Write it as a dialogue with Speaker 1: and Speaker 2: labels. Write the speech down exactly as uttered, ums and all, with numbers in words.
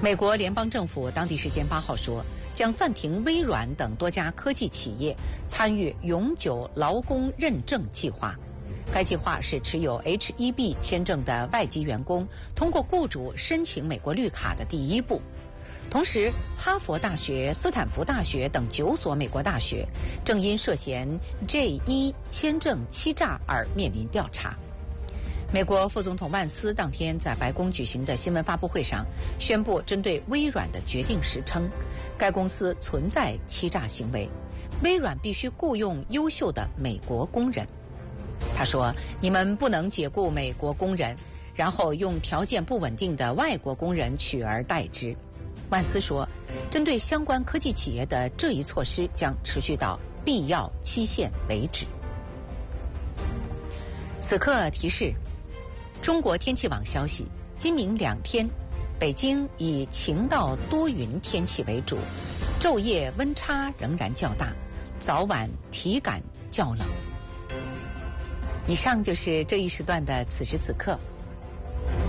Speaker 1: 美国联邦政府当地时间八号说，将暂停微软等多家科技企业参与永久劳工认证计划。该计划是持有 H 一 B 签证的外籍员工通过雇主申请美国绿卡的第一步。同时，哈佛大学、斯坦福大学等九所美国大学正因涉嫌 J 一 签证欺诈而面临调查。美国副总统万斯当天在白宫举行的新闻发布会上宣布，针对微软的决定时称，该公司存在欺诈行为，微软必须雇佣优秀的美国工人。他说：“你们不能解雇美国工人，然后用条件不稳定的外国工人取而代之。”万斯说，针对相关科技企业的这一措施将持续到必要期限为止。此刻提示：中国天气网消息，今明两天，北京以晴到多云天气为主，昼夜温差仍然较大，早晚体感较冷。以上就是这一时段的此时此刻。